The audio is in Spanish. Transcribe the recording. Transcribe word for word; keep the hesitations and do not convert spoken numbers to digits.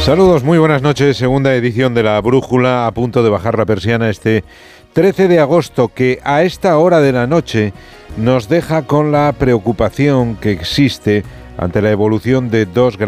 Saludos, muy buenas noches. Segunda edición de La Brújula, a punto de bajar la persiana este trece de agosto, que a esta hora de la noche nos deja con la preocupación que existe ante la evolución de dos grandes